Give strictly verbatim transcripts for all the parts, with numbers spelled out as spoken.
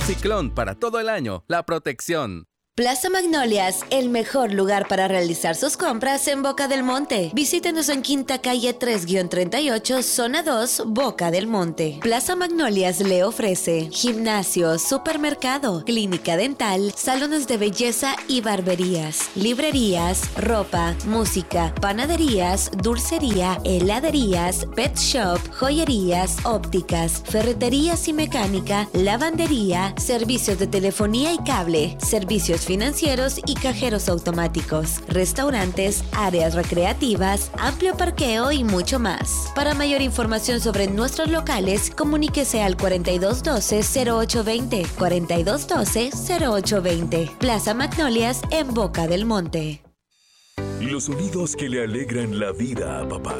Ciclón para todo el año, la protección. Plaza Magnolias, el mejor lugar para realizar sus compras en Boca del Monte. Visítenos en Quinta Calle tres treinta y ocho, Zona dos, Boca del Monte. Plaza Magnolias le ofrece gimnasio, supermercado, clínica dental, salones de belleza y barberías, librerías, ropa, música, panaderías, dulcería, heladerías, pet shop, joyerías, ópticas, ferreterías y mecánica, lavandería, servicios de telefonía y cable, servicios financieros y cajeros automáticos, restaurantes, áreas recreativas, amplio parqueo y mucho más. Para mayor información sobre nuestros locales, comuníquese al cuarenta y dos doce, cero ocho veinte, cuarenta y dos doce, cero ocho veinte. Plaza Magnolias en Boca del Monte. Los sonidos que le alegran la vida a papá.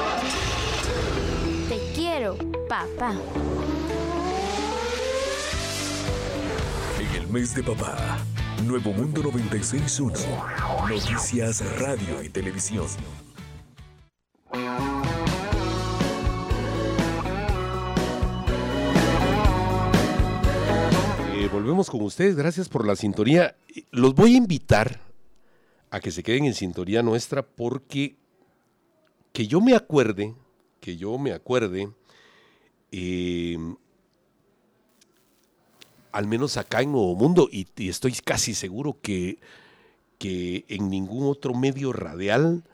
Te quiero, papá. En el mes de papá, Nuevo Mundo noventa y seis punto uno. Noticias, radio y televisión. Eh, volvemos con ustedes, gracias por la sintonía. Los voy a invitar a que se queden en sintonía nuestra porque que yo me acuerde, que yo me acuerde, eh, al menos acá en Nuevo Mundo, y, y estoy casi seguro que, que en ningún otro medio radial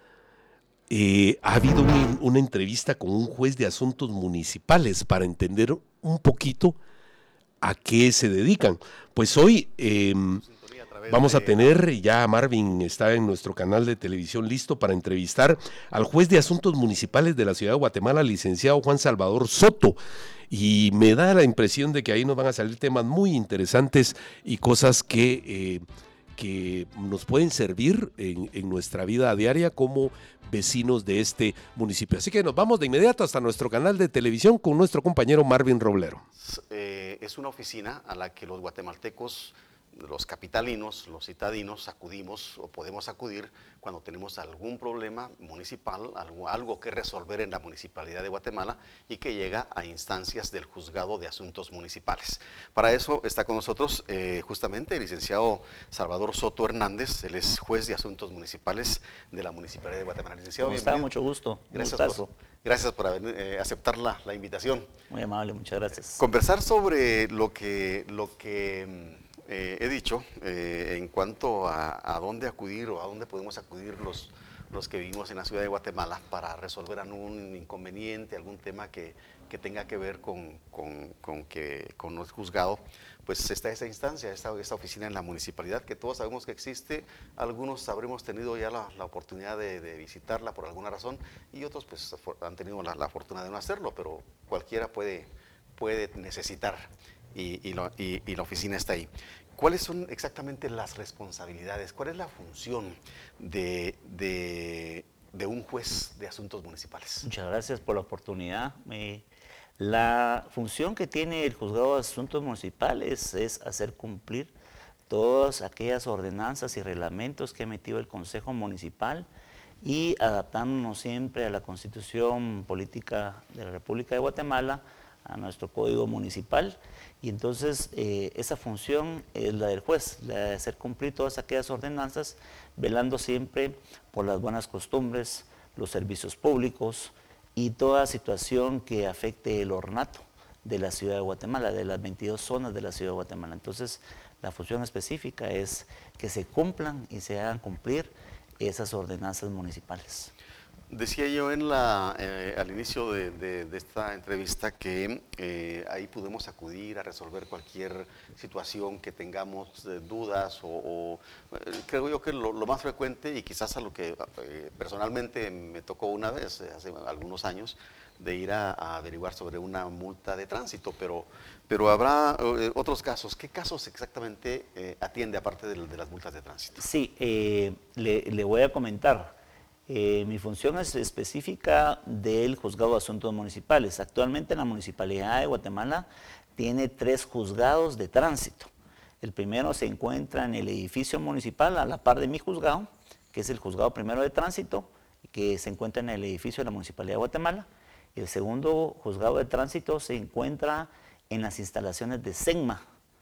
eh, ha habido una, una entrevista con un juez de asuntos municipales para entender un poquito a qué se dedican. Pues hoy eh, vamos a tener, ya Marvin está en nuestro canal de televisión listo para entrevistar al juez de asuntos municipales de la ciudad de Guatemala, licenciado Juan Salvador Soto. Y me da la impresión de que ahí nos van a salir temas muy interesantes y cosas que, eh, que nos pueden servir en, en nuestra vida diaria como vecinos de este municipio. Así que nos vamos de inmediato hasta nuestro canal de televisión con nuestro compañero Marvin Roblero. Eh, es una oficina a la que los guatemaltecos, los capitalinos, los citadinos acudimos o podemos acudir cuando tenemos algún problema municipal, algo, algo que resolver en la Municipalidad de Guatemala y que llega a instancias del Juzgado de Asuntos Municipales. Para eso está con nosotros eh, justamente el licenciado Salvador Soto Hernández, él es juez de Asuntos Municipales de la Municipalidad de Guatemala. Licenciado, ¿Cómo está? Mucho gusto. Gracias por, gracias por haber, eh, aceptar la, la invitación. Muy amable, muchas gracias. Conversar sobre lo que... Lo que Eh, he dicho eh, en cuanto a, a dónde acudir o a dónde podemos acudir los, los que vivimos en la ciudad de Guatemala para resolver algún inconveniente, algún tema que, que tenga que ver con, con, con, que, con el juzgado, pues está esa instancia, esta, esta oficina en la municipalidad que todos sabemos que existe, algunos habremos tenido ya la, la oportunidad de, de visitarla por alguna razón y otros pues han tenido la, la fortuna de no hacerlo, pero cualquiera puede, puede necesitar. Y, y, lo, y, y la oficina está ahí. ¿Cuáles son exactamente las responsabilidades? ¿Cuál es la función de, de, de un juez de asuntos municipales? Muchas gracias por la oportunidad. Eh, la función que tiene el juzgado de asuntos municipales es hacer cumplir todas aquellas ordenanzas y reglamentos que ha emitido el Consejo Municipal y adaptándonos siempre a la Constitución Política de la República de Guatemala, a nuestro Código Municipal, y entonces eh, esa función es la del juez, la de hacer cumplir todas aquellas ordenanzas, velando siempre por las buenas costumbres, los servicios públicos y toda situación que afecte el ornato de la ciudad de Guatemala, de las veintidós zonas de la ciudad de Guatemala. Entonces, la función específica es que se cumplan y se hagan cumplir esas ordenanzas municipales. Decía yo en la, eh, al inicio de, de, de esta entrevista que eh, ahí podemos acudir a resolver cualquier situación que tengamos eh, dudas o, o eh, creo yo que lo, lo más frecuente y quizás a lo que eh, personalmente me tocó una vez, eh, hace algunos años, de ir a, a averiguar sobre una multa de tránsito, pero, pero habrá eh, otros casos. ¿Qué casos exactamente eh, atiende aparte de, de las multas de tránsito? Sí, eh, le, le voy a comentar. Eh, mi función es específica del Juzgado de Asuntos Municipales. Actualmente la Municipalidad de Guatemala tiene tres juzgados de tránsito. El primero se encuentra en el edificio municipal a la par de mi juzgado, que es el Juzgado Primero de Tránsito, que se encuentra en el edificio de la Municipalidad de Guatemala. El segundo juzgado de tránsito se encuentra en las instalaciones de SENMA.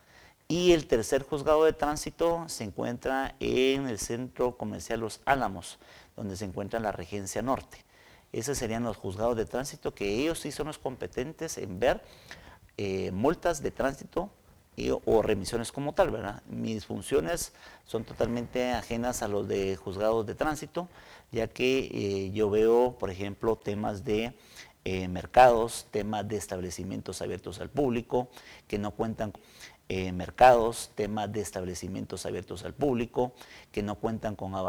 Y el tercer juzgado de tránsito se encuentra en el Centro Comercial Los Álamos, donde se encuentra la Regencia Norte. Esos serían los juzgados de tránsito, que ellos sí son los competentes en ver eh, multas de tránsito y, o remisiones como tal, ¿verdad? Mis funciones son totalmente ajenas a los de juzgados de tránsito, ya que eh, yo veo, por ejemplo, temas de eh, mercados, temas de establecimientos abiertos al público, que no cuentan eh, mercados, temas de establecimientos abiertos al público, que no cuentan con